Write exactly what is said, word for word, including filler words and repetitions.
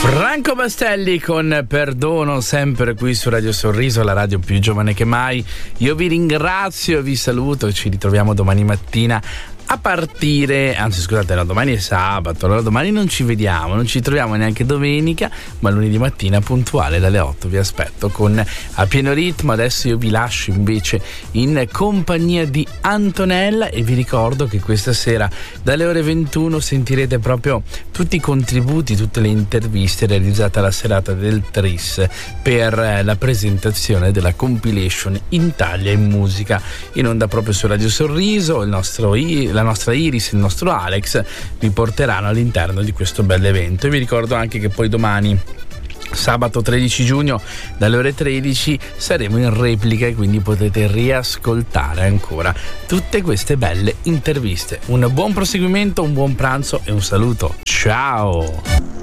Franco Bastelli con Perdono, sempre qui su Radio Sorriso, la radio più giovane che mai. Io vi ringrazio, vi saluto, ci ritroviamo domani mattina a partire, anzi scusate, no, domani è sabato, allora domani non ci vediamo, non ci troviamo neanche domenica, ma lunedì mattina puntuale dalle otto vi aspetto con A Pieno Ritmo. Adesso io vi lascio invece in compagnia di Antonella e vi ricordo che questa sera dalle ore ventuno sentirete proprio tutti i contributi, tutte le interviste realizzate alla serata del Tris per la presentazione della compilation Italia in musica, in onda proprio su Radio Sorriso. Il nostro la nostra Iris, il nostro Alex vi porteranno all'interno di questo bell'evento. E vi ricordo anche che poi domani, sabato tredici giugno, dalle ore tredici saremo in replica e quindi potete riascoltare ancora tutte queste belle interviste. Un buon proseguimento, un buon pranzo e un saluto. Ciao!